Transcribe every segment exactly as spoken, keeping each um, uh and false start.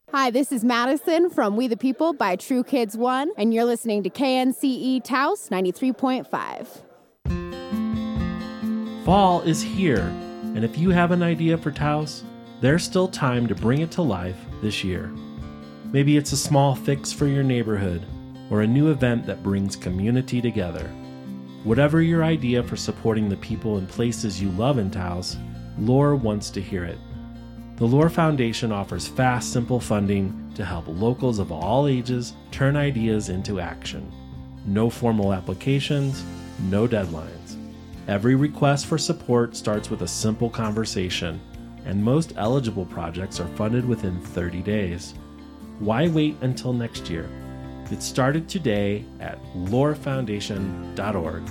Hi, this is Madison from We the People by True Kids One, and you're listening to K N C E Taos ninety-three point five. Fall is here, and if you have an idea for Taos, there's still time to bring it to life this year. Maybe it's a small fix for your neighborhood, or a new event that brings community together. Whatever your idea for supporting the people and places you love in Taos, Lore wants to hear it. The Lore Foundation offers fast, simple funding to help locals of all ages turn ideas into action. No formal applications, no deadlines. Every request for support starts with a simple conversation, and most eligible projects are funded within thirty days. Why wait until next year? Get started today at lore foundation dot org.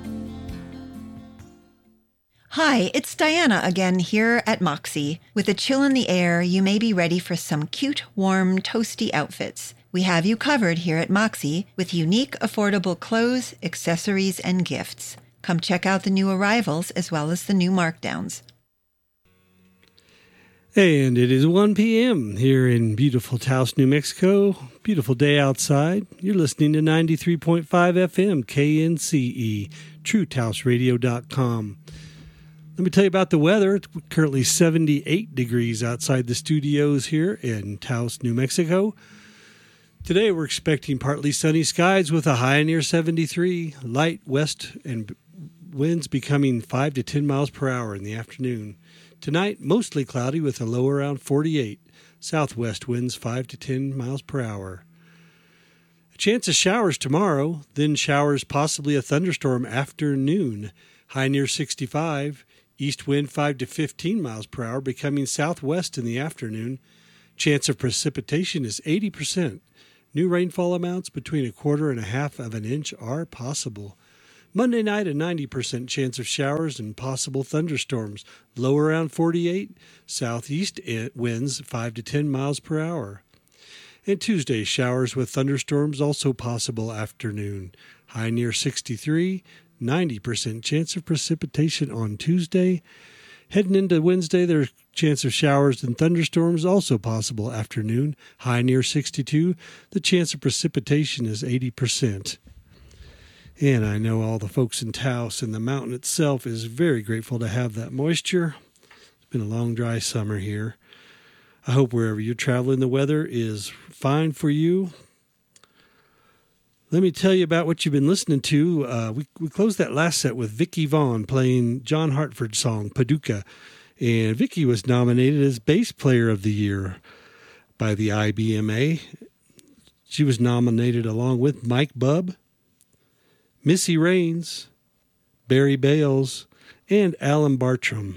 Hi, it's Diana again here at Moxie. With a chill in the air, you may be ready for some cute, warm, toasty outfits. We have you covered here at Moxie with unique, affordable clothes, accessories, and gifts. Come check out the new arrivals as well as the new markdowns. And it is one p.m. here in beautiful Taos, New Mexico. Beautiful day outside. You're listening to ninety-three point five F M K N C E, true taos radio dot com. Let me tell you about the weather. It's currently seventy-eight degrees outside the studios here in Taos, New Mexico. Today we're expecting partly sunny skies with a high near seventy-three. Light west and winds becoming five to ten miles per hour in the afternoon. Tonight, mostly cloudy with a low around forty-eight. Southwest winds five to ten miles per hour. A chance of showers tomorrow, then showers, possibly a thunderstorm after noon. High near sixty-five. East wind five to fifteen miles per hour, becoming southwest in the afternoon. Chance of precipitation is eighty percent. New rainfall amounts between a quarter and a half of an inch are possible. Monday night, a ninety percent chance of showers and possible thunderstorms. Low around forty-eight. Southeast winds five to ten miles per hour. And Tuesday, showers with thunderstorms also possible afternoon. High near sixty-three. ninety percent chance of precipitation on Tuesday. Heading into Wednesday, there's a chance of showers and thunderstorms also possible afternoon. High near sixty-two. The chance of precipitation is eighty percent. And I know all the folks in Taos and the mountain itself is very grateful to have that moisture. It's been a long, dry summer here. I hope wherever you're traveling, the weather is fine for you. Let me tell you about what you've been listening to. Uh, we, we closed that last set with Vicki Vaughn playing John Hartford's song, Paducah. And Vicki was nominated as Bass Player of the Year by the I B M A. She was nominated along with Mike Bubb, Missy Raines, Barry Bales, and Alan Bartram.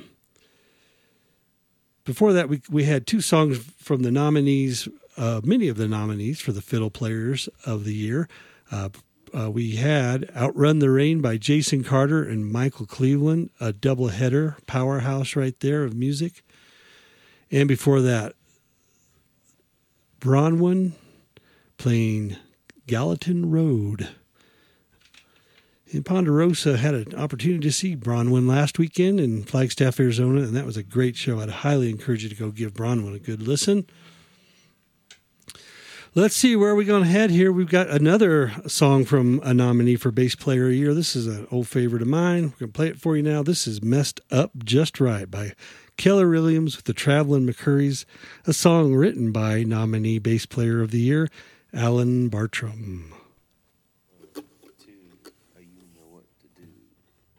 Before that, we, we had two songs from the nominees, uh, many of the nominees for the Fiddle Players of the Year. Uh, uh, we had Outrun the Rain by Jason Carter and Michael Cleveland, a doubleheader powerhouse right there of music. And before that, Bronwyn playing Gallatin Road. In Ponderosa, had an opportunity to see Bronwyn last weekend in Flagstaff, Arizona, and that was a great show. I'd highly encourage you to go give Bronwyn a good listen. Let's see where we're going to head here. We've got another song from a nominee for Bass Player of the Year. This is an old favorite of mine. We're going to play it for you now. This is Messed Up Just Right by Keller Williams with the Traveling McCurries, a song written by nominee Bass Player of the Year, Alan Bartram.